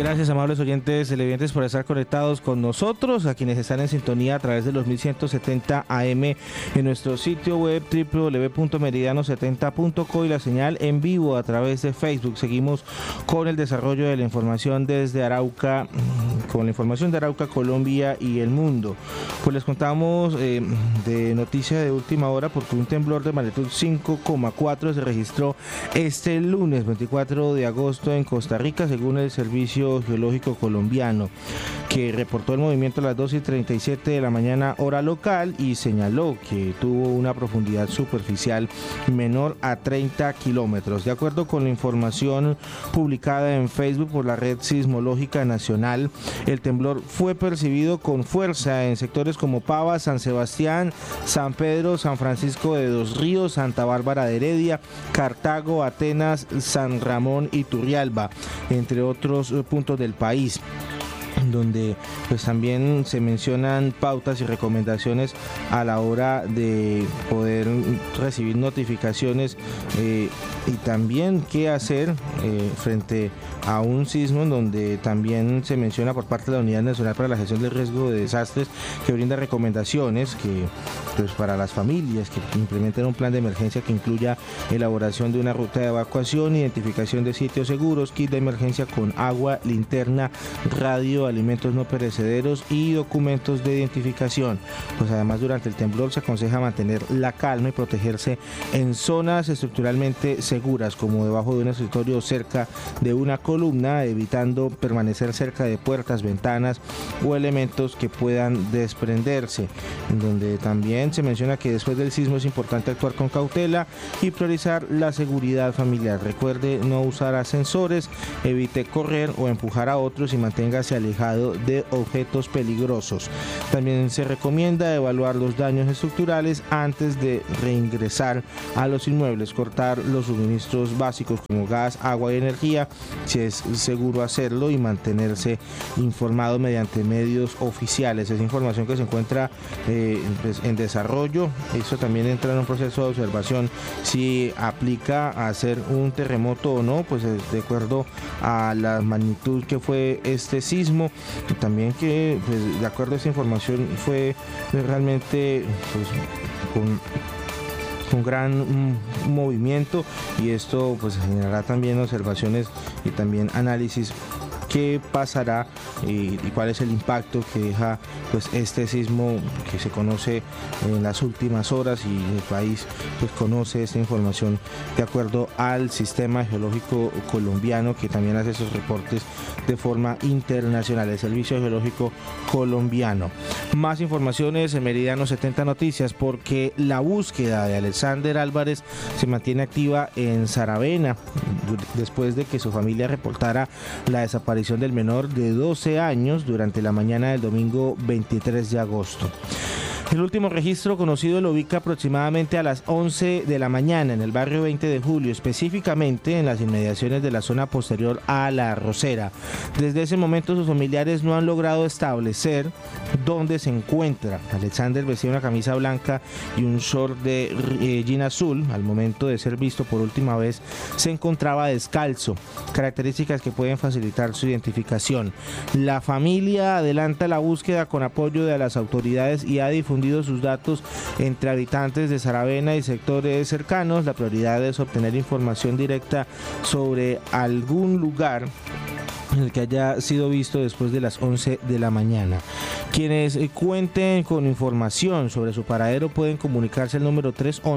Gracias, amables oyentes televidentes, por estar conectados con nosotros, a quienes están en sintonía a través de los 1170 AM en nuestro sitio web www.meridiano70.co y la señal en vivo a través de Facebook. Seguimos con el desarrollo de la información desde Arauca, con la información de Arauca, Colombia y el mundo. Pues les contamos de noticia de última hora porque un temblor de magnitud 5,4 se registró este lunes 24 de agosto en Costa Rica, según el Servicio Geológico Colombiano, que reportó el movimiento a las 2:37 de la mañana hora local y señaló que tuvo una profundidad superficial menor a 30 kilómetros. De acuerdo con la información publicada en Facebook por la Red Sismológica Nacional, el temblor fue percibido con fuerza en sectores como Pava, San Sebastián, San Pedro, San Francisco de Dos Ríos, Santa Bárbara de Heredia, Cartago, Atenas, San Ramón y Turrialba, entre otros puntos del país, donde pues también se mencionan pautas y recomendaciones a la hora de poder recibir notificaciones y también qué hacer frente a un sismo, en donde también se menciona por parte de la Unidad Nacional para la Gestión del Riesgo de Desastres, que brinda recomendaciones que pues para las familias que implementen un plan de emergencia que incluya elaboración de una ruta de evacuación, identificación de sitios seguros, kit de emergencia con agua, linterna, radio, alimentos no perecederos y documentos de identificación. Pues además, durante el temblor se aconseja mantener la calma y protegerse en zonas estructuralmente seguras, como debajo de un escritorio o cerca de una columna, evitando permanecer cerca de puertas, ventanas o elementos que puedan desprenderse. Donde también se menciona que después del sismo es importante actuar con cautela y priorizar la seguridad familiar. Recuerde no usar ascensores, evite correr o empujar a otros y manténgase alejado de objetos peligrosos. También se recomienda evaluar los daños estructurales antes de reingresar a los inmuebles, cortar los suministros básicos como gas, agua y energía, si es seguro hacerlo, y mantenerse informado mediante medios oficiales. Es información que se encuentra en desarrollo. Eso también entra en un proceso de observación si aplica a hacer un terremoto o no, pues de acuerdo a la magnitud que fue este sismo. Y también que pues, de acuerdo a esta información fue realmente pues, con gran movimiento, y esto pues generará también observaciones y también análisis qué pasará y cuál es el impacto que deja pues este sismo que se conoce en las últimas horas, y el país pues conoce esta información de acuerdo al Sistema Geológico Colombiano, que también hace esos reportes de forma internacional, el Servicio Geológico Colombiano. Más informaciones en Meridiano 70 Noticias, porque la búsqueda de Alexander Álvarez se mantiene activa en Saravena después de que su familia reportara la desaparición del menor de 12 años durante la mañana del domingo 23 de agosto. El último registro conocido lo ubica aproximadamente a las 11 de la mañana en el barrio 20 de Julio, específicamente en las inmediaciones de la zona posterior a La Arrocera. Desde ese momento sus familiares no han logrado establecer dónde se encuentra. Alexander vestía una camisa blanca y un short de jean azul. Al momento de ser visto por última vez se encontraba descalzo, características que pueden facilitar su identificación. La familia adelanta la búsqueda con apoyo de las autoridades y ha difundido sus datos entre habitantes de Saravena y sectores cercanos. La prioridad es obtener información directa sobre algún lugar en el que haya sido visto después de las 11 de la mañana. Quienes cuenten con información sobre su paradero pueden comunicarse al número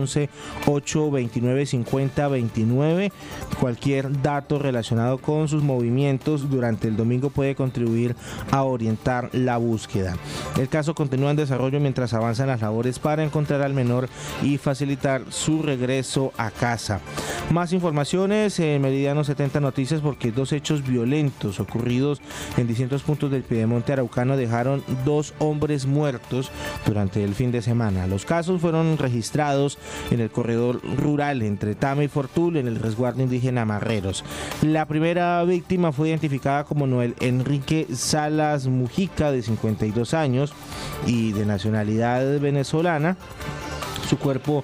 311-829-5029. Cualquier dato relacionado con sus movimientos durante el domingo puede contribuir a orientar la búsqueda. El caso continúa en desarrollo mientras avanzan las labores para encontrar al menor y facilitar su regreso a casa. Más informaciones en Meridiano 70 Noticias, porque dos hechos violentos ocurridos en distintos puntos del piedemonte araucano dejaron 2 hombres muertos durante el fin de semana. Los casos fueron registrados en el corredor rural entre Tama y Fortul, en el resguardo indígena Marreros. La primera víctima fue identificada como Noel Enrique Salas Mujica, de 52 años y de nacionalidad venezolana. Su cuerpo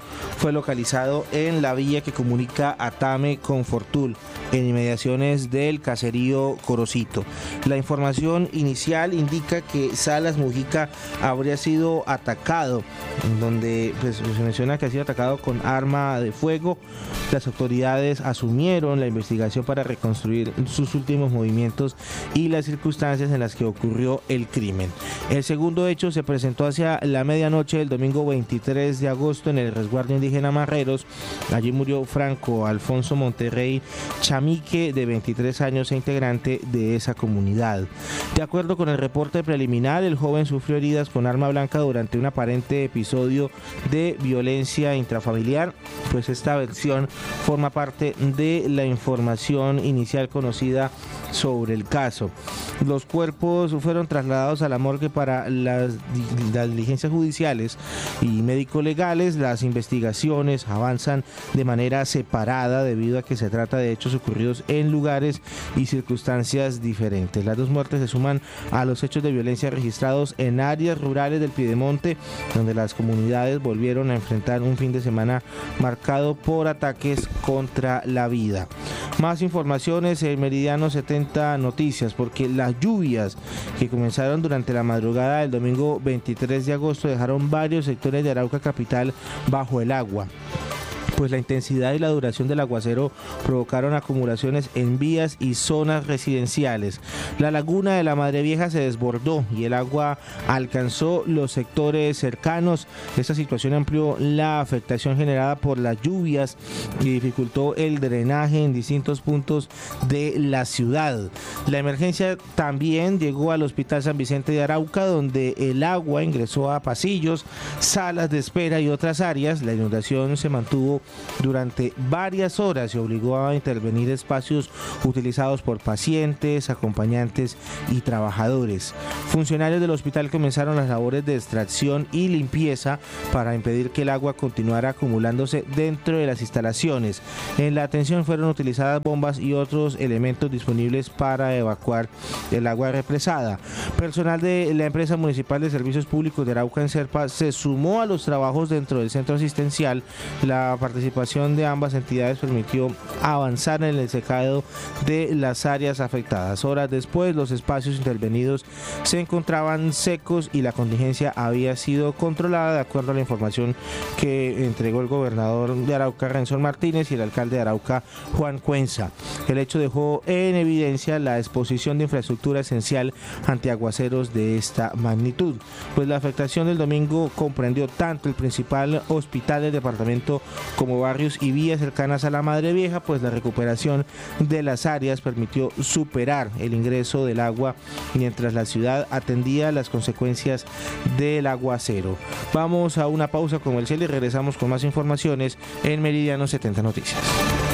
fue localizado en la vía que comunica Atame con Fortul, en inmediaciones del caserío Corocito. La información inicial indica que Salas Mujica habría sido atacado, donde pues, se menciona que ha sido atacado con arma de fuego. Las autoridades asumieron la investigación para reconstruir sus últimos movimientos y las circunstancias en las que ocurrió el crimen. El segundo hecho se presentó hacia la medianoche del domingo 23 de agosto en el resguardo indígena Marreros. Allí murió Franco Alfonso Monterrey Chamique, de 23 años e integrante de esa comunidad. De acuerdo con el reporte preliminar, el joven sufrió heridas con arma blanca durante un aparente episodio de violencia intrafamiliar, pues esta versión forma parte de la información inicial conocida sobre el caso. Los cuerpos fueron trasladados a la morgue para las diligencias judiciales y médico-legales. Las investigaciones avanzan de manera separada debido a que se trata de hechos ocurridos en lugares y circunstancias diferentes. Las dos muertes se suman a los hechos de violencia registrados en áreas rurales del Piedemonte, donde las comunidades volvieron a enfrentar un fin de semana marcado por ataques contra la vida. Más informaciones en Meridiano 70 Noticias, porque las lluvias que comenzaron durante la madrugada del domingo 23 de agosto dejaron varios sectores de Arauca capital bajo el agua. Pues la intensidad y la duración del aguacero provocaron acumulaciones en vías y zonas residenciales. La laguna de la Madre Vieja se desbordó y el agua alcanzó los sectores cercanos. Esta situación amplió la afectación generada por las lluvias y dificultó el drenaje en distintos puntos de la ciudad. La emergencia también llegó al Hospital San Vicente de Arauca, donde el agua ingresó a pasillos, salas de espera y otras áreas. La inundación se mantuvo durante varias horas y obligó a intervenir espacios utilizados por pacientes, acompañantes y trabajadores. Funcionarios del hospital comenzaron las labores de extracción y limpieza para impedir que el agua continuara acumulándose dentro de las instalaciones. En la atención fueron utilizadas bombas y otros elementos disponibles para evacuar el agua represada. Personal de la empresa municipal de servicios públicos de Arauca Enserpa se sumó a los trabajos dentro del centro asistencial. La participación de ambas entidades permitió avanzar en el secado de las áreas afectadas. Horas después, los espacios intervenidos se encontraban secos y la contingencia había sido controlada, de acuerdo a la información que entregó el gobernador de Arauca, Renzo Martínez, y el alcalde de Arauca, Juan Cuenza. El hecho dejó en evidencia la exposición de infraestructura esencial ante aguaceros de esta magnitud, pues la afectación del domingo comprendió tanto el principal hospital del departamento como barrios y vías cercanas a la Madre Vieja, pues la recuperación de las áreas permitió superar el ingreso del agua mientras la ciudad atendía las consecuencias del aguacero. Vamos a una pausa comercial y regresamos con más informaciones en Meridiano 70 Noticias.